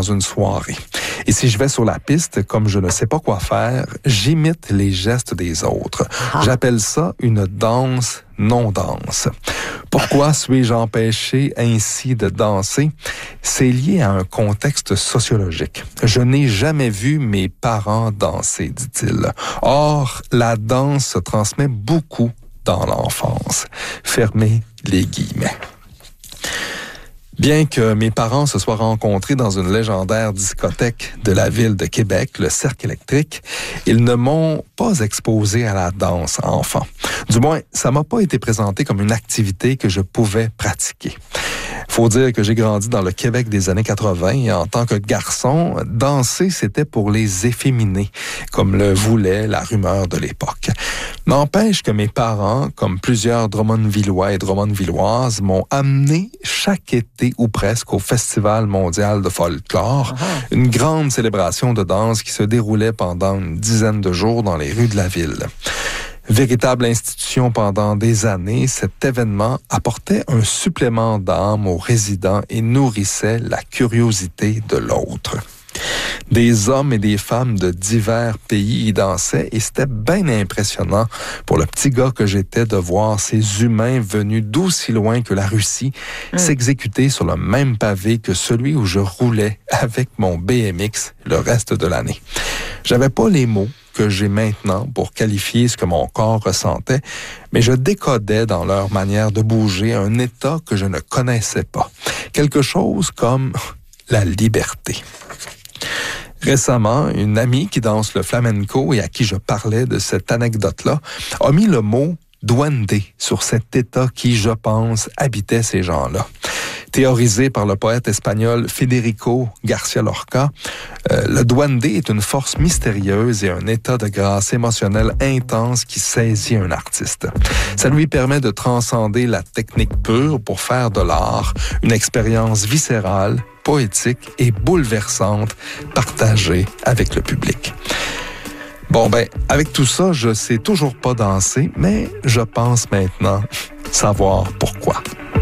une soirée. Et si je vais sur la piste, comme je ne sais pas quoi faire, j'imite les gestes des autres. J'appelle ça une danse non-danse. Pourquoi suis-je empêché ainsi de danser? C'est lié à un contexte sociologique. Je n'ai jamais vu mes parents danser, dit-il. Or, la danse se transmet beaucoup dans l'enfance. Fermez les guillemets. Bien que mes parents se soient rencontrés dans une légendaire discothèque de la ville de Québec, le Cercle électrique, ils ne m'ont pas exposé à la danse enfant. Du moins, ça m'a pas été présenté comme une activité que je pouvais pratiquer. Faut dire que j'ai grandi dans le Québec des années 80 et en tant que garçon, danser, c'était pour les efféminés, comme le voulait la rumeur de l'époque. N'empêche que mes parents, comme plusieurs Drummondvillois et Drummondvilloises, m'ont amené chaque été ou presque au Festival mondial de folklore, une grande célébration de danse qui se déroulait pendant une dizaine de jours dans les rues de la ville. Véritable institution pendant des années, cet événement apportait un supplément d'âme aux résidents et nourrissait la curiosité de l'autre. Des hommes et des femmes de divers pays y dansaient et c'était bien impressionnant pour le petit gars que j'étais de voir ces humains venus d'aussi loin que la Russie s'exécuter sur le même pavé que celui où je roulais avec mon BMX le reste de l'année. J'avais pas les mots que j'ai maintenant pour qualifier ce que mon corps ressentait, mais je décodais dans leur manière de bouger un état que je ne connaissais pas. Quelque chose comme la liberté. Récemment, une amie qui danse le flamenco et à qui je parlais de cette anecdote-là a mis le mot « duende » sur cet état qui, je pense, habitait ces gens-là. Théorisé par le poète espagnol Federico García Lorca, le duende est une force mystérieuse et un état de grâce émotionnelle intense qui saisit un artiste. Ça lui permet de transcender la technique pure pour faire de l'art une expérience viscérale, poétique et bouleversante partagée avec le public. Bon, avec tout ça, je sais toujours pas danser, mais je pense maintenant savoir pourquoi.